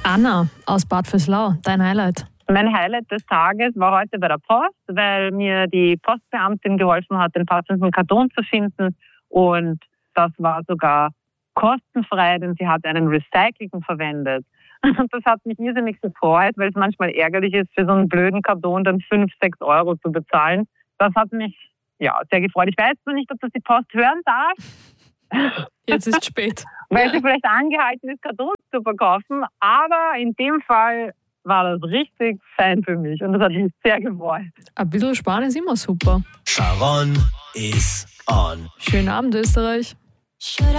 Anna aus Bad Vöslau, dein Highlight. Mein Highlight des Tages war heute bei der Post, weil mir die Postbeamtin geholfen hat, den passenden Karton zu finden. Und das war sogar kostenfrei, denn sie hat einen recycelten verwendet. Und das hat mich irrsinnig gefreut, weil es manchmal ärgerlich ist, für so einen blöden Karton dann 5-6 Euro zu bezahlen. Das hat mich sehr gefreut. Ich weiß nur nicht, ob das die Post hören darf. Jetzt ist spät. Weil sie vielleicht angehalten ist, Kartons zu verkaufen. Aber in dem Fall war das richtig fein für mich und das hat mich sehr gefreut. Ein bisschen sparen ist immer super. Sharon is on. Schönen Abend, Österreich.